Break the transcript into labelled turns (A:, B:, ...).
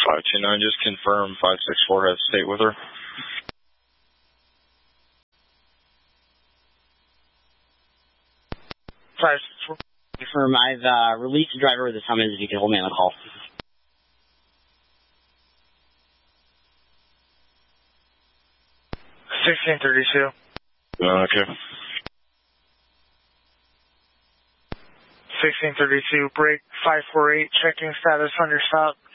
A: 529, just confirm 564 has state with her.
B: Confirm, I've released the driver with the summons if you can hold me on the call.
C: 1632.
A: Okay.
C: 1632, break 548, checking status on your stop.